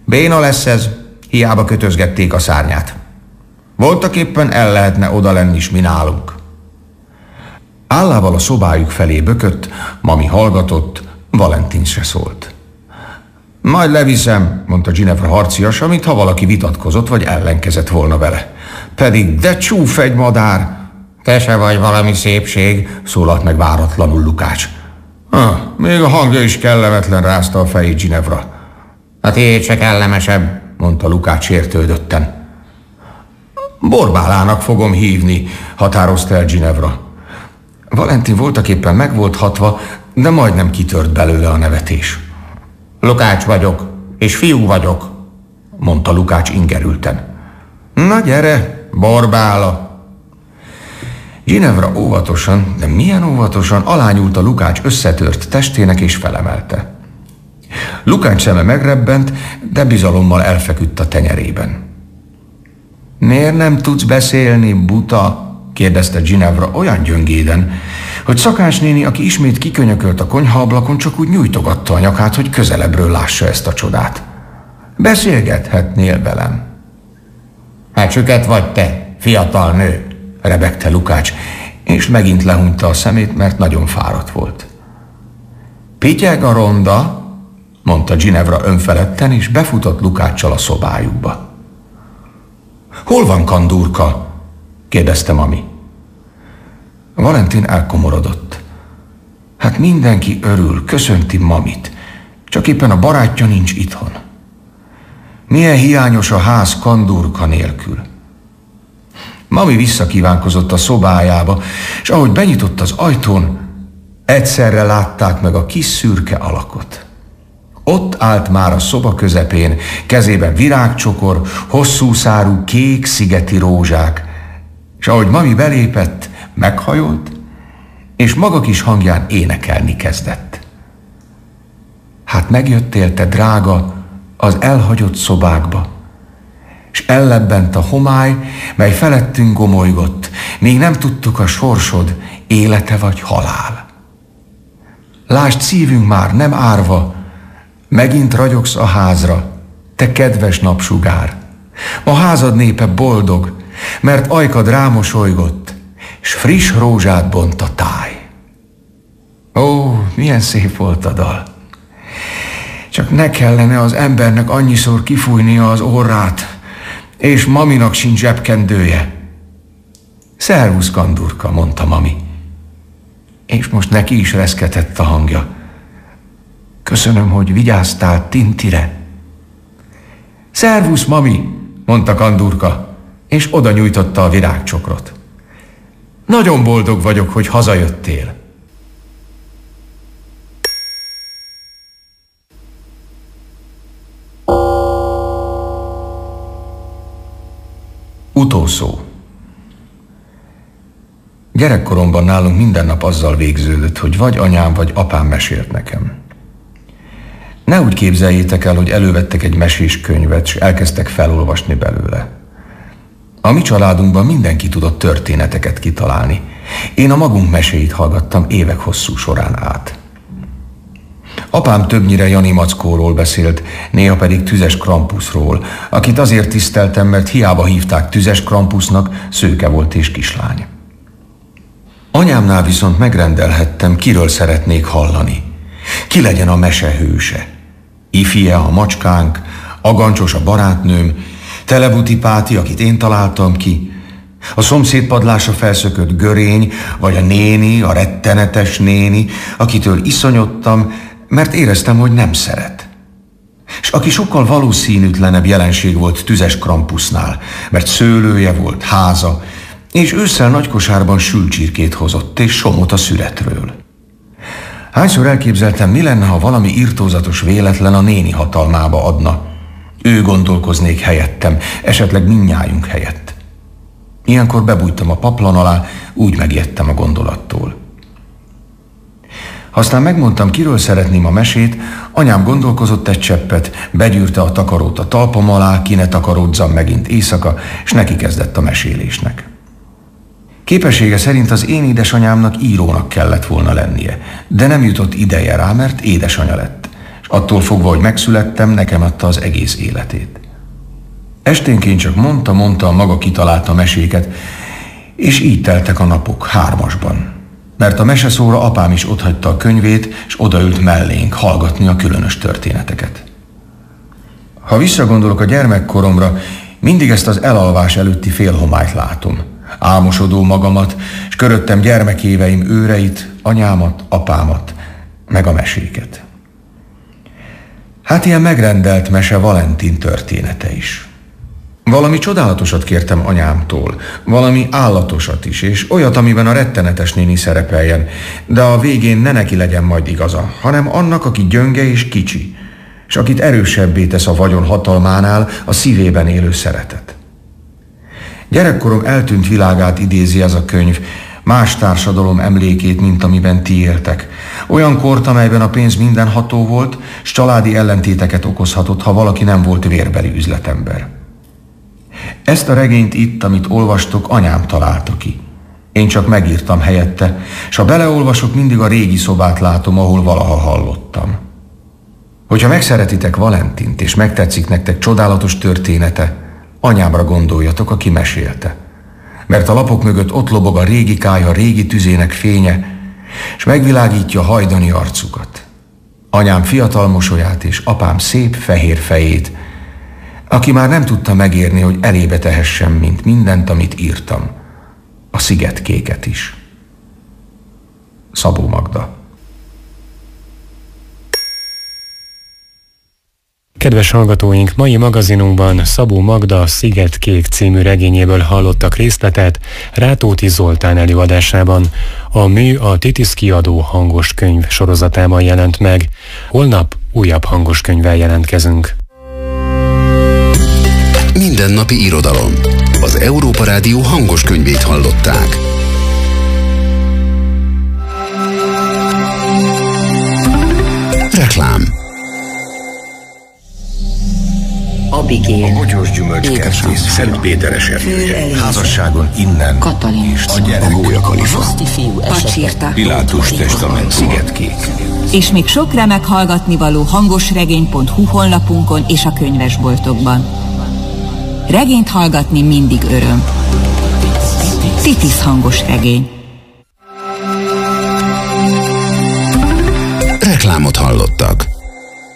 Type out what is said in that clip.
Béna lesz ez, hiába kötözgették a szárnyát. Voltaképpen el lehetne oda lenni s mi nálunk. Állával a szobájuk felé bökött, Mami hallgatott, Valentin se szólt. Majd leviszem, mondta Ginevra harciasan, mintha valaki vitatkozott vagy ellenkezett volna vele. Pedig de csúf egy madár! Te se vagy valami szépség, szólalt meg váratlanul Lukács. Még a hangja is kellemetlen, rázta a fejét Ginevra. A tiéd se kellemesebb, mondta Lukács sértődötten. Borbálának fogom hívni, határozta el Ginevra. Valentin voltaképpen meg volt hatva, de majdnem kitört belőle a nevetés. Lukács vagyok, és fiú vagyok, mondta Lukács ingerülten. Na gyere, Borbála! Ginevra óvatosan, de milyen óvatosan alányult a Lukács összetört testének és felemelte. Lukács szeme megrebbent, de bizalommal elfeküdt a tenyerében. Miért nem tudsz beszélni, buta? Kérdezte Ginevra olyan gyöngéden, hogy Szakács néni, aki ismét kikönyökölt a konyhaablakon, csak úgy nyújtogatta a nyakát, hogy közelebbről lássa ezt a csodát. Beszélgethetnél velem. Hát süket vagy te, fiatal nő, rebegte Lukács, és megint lehúnyta a szemét, mert nagyon fáradt volt. Pityeg a ronda, mondta Ginevra önfeledten, és befutott Lukáccsal a szobájukba. Hol van Kandúrka? kérdezte Mami. Valentin elkomorodott. Hát mindenki örül, köszönti Mamit, csak éppen a barátja nincs itthon. Milyen hiányos a ház Kandúrka nélkül. Mami visszakívánkozott a szobájába, és ahogy benyitott az ajtón, egyszerre látták meg a kis szürke alakot. Ott állt már a szoba közepén, kezében virágcsokor, hosszú szárú kék szigeti rózsák, és ahogy Mami belépett, meghajolt, és maga kis hangján énekelni kezdett. Hát megjöttél, te drága, az elhagyott szobákba, és ellebbent a homály, mely felettünk gomolygott, még nem tudtuk a sorsod, élete vagy halál. Lásd, szívünk már nem árva, megint ragyogsz a házra, te kedves napsugár. A házad népe boldog, mert ajkad rámosolygott, s friss rózsát bont a táj. Ó, milyen szép volt a dal! Csak ne kellene az embernek annyiszor kifújnia az orrát, és Maminak sincs zsebkendője. Szervusz, Kandúrka, mondta Mami. És most neki is reszketett a hangja. Köszönöm, hogy vigyáztál Tintire. Szervusz, Mami, mondta Kandúrka, és oda nyújtotta a virágcsokrot. Nagyon boldog vagyok, hogy hazajöttél. Utószó. Gyerekkoromban nálunk minden nap azzal végződött, hogy vagy anyám, vagy apám mesélt nekem. Ne úgy képzeljétek el, hogy elővettek egy mesés könyvet, és elkezdtek felolvasni belőle. A mi családunkban mindenki tudott történeteket kitalálni. Én a magunk meséit hallgattam évek hosszú során át. Apám többnyire Jani Mackóról beszélt, néha pedig Tüzes Krampuszról, akit azért tiszteltem, mert hiába hívták Tüzes Krampusznak, szőke volt és kislány. Anyámnál viszont megrendelhettem, kiről szeretnék hallani. Ki legyen a mese hőse? Ifie a macskánk, Agancsos a barátnőm, Telebuti Páti, akit én találtam ki, a szomszéd padlásra felszökött görény, vagy a néni, a rettenetes néni, akitől iszonyodtam, mert éreztem, hogy nem szeret. És aki sokkal valószínűtlenebb jelenség volt Tüzes Krampusznál, mert szőlője volt, háza, és ősszel nagykosárban sülcsirkét hozott, és somot a szüretről. Hányszor elképzeltem, mi lenne, ha valami irtózatos véletlen a néni hatalmába adna. Ő gondolkoznék helyettem, esetleg mindnyájunk helyett. Ilyenkor bebújtam a paplan alá, úgy megijedtem a gondolattól. Ha aztán megmondtam, kiről szeretném a mesét, anyám gondolkozott egy cseppet, begyűrte a takarót a talpam alá, ki ne takaródzam megint éjszaka, és neki kezdett a mesélésnek. Képessége szerint az én édesanyámnak írónak kellett volna lennie, de nem jutott ideje rá, mert édesanya lett, és attól fogva, hogy megszülettem, nekem adta az egész életét. Esténként csak mondta a maga kitalálta meséket, és így teltek a napok 3-asban. Mert a meseszóra apám is otthagyta a könyvét, és odaült mellénk hallgatni a különös történeteket. Ha visszagondolok a gyermekkoromra, mindig ezt az elalvás előtti félhomályt látom. Álmosodó magamat, és köröttem gyermekéveim őreit, anyámat, apámat, meg a meséket. Hát ilyen megrendelt mese Valentin története is. Valami csodálatosat kértem anyámtól, valami állatosat is, és olyat, amiben a rettenetes néni szerepeljen, de a végén ne neki legyen majd igaza, hanem annak, aki gyönge és kicsi, és akit erősebbé tesz a vagyon hatalmánál a szívében élő szeretet. Gyerekkorom eltűnt világát idézi ez a könyv, más társadalom emlékét, mint amiben ti éltek. Olyan kort, amelyben a pénz mindenható volt, s családi ellentéteket okozhatott, ha valaki nem volt vérbeli üzletember. Ezt a regényt itt, amit olvastok, anyám találta ki. Én csak megírtam helyette, s ha beleolvasok, mindig a régi szobát látom, ahol valaha hallottam. Hogyha megszeretitek Valentint, és megtetszik nektek csodálatos története, anyámra gondoljatok, aki mesélte. Mert a lapok mögött ott lobog a régi kályha régi tüzének fénye, és megvilágítja hajdani arcukat. Anyám fiatal mosolyát és apám szép fehér fejét, aki már nem tudta megérni, hogy elébe tehessem, mint mindent, amit írtam. A szigetkéket is. Szabó Magda. Kedves hallgatóink, mai magazinunkban Szabó Magda Szigetkék című regényéből hallottak részletet Rátóti Zoltán előadásában. A mű a Titisz kiadó hangos könyv sorozatában jelent meg. Holnap újabb hangos könyvvel jelentkezünk. Mindennapi irodalom. Az Európa Rádió hangos könyvét hallották. Reklám. Abigail, A bogyós gyümölcskertész, Szent Péter esernyője, házasságon innen, Katalin, és a gyerek, A Gólya Kalifa, Pacsirta, Pilátus testament, Szigetkék. És még sok remek hallgatnivaló hangosregény.hu honlapunkon és a könyvesboltokban. Regényt hallgatni mindig öröm. Titisz hangos regény. reklámot hallott.